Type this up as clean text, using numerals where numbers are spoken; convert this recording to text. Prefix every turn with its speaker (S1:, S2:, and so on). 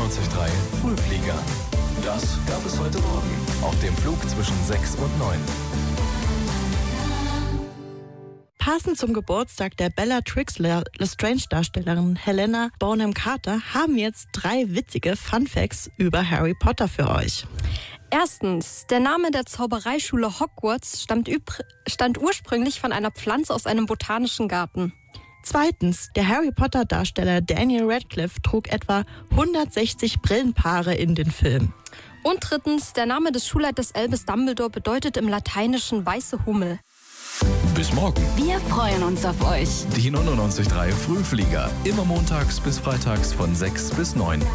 S1: 99.3 Frühflieger. Das gab es heute Morgen auf dem Flug zwischen 6 und 9.
S2: Passend zum Geburtstag der Bellatrix Lestrange-Darstellerin Helena Bonham Carter haben wir jetzt 3 witzige Funfacts über Harry Potter für euch.
S3: Erstens, der Name der Zaubereischule Hogwarts stand ursprünglich von einer Pflanze aus einem botanischen Garten.
S2: Zweitens, der Harry Potter-Darsteller Daniel Radcliffe trug etwa 160 Brillenpaare in den Film.
S3: Und drittens, der Name des Schulleiters Albus Dumbledore bedeutet im Lateinischen weiße Hummel.
S1: Bis morgen.
S4: Wir freuen uns auf euch.
S1: Die 99.3 Frühflieger. Immer montags bis freitags von 6 bis 9.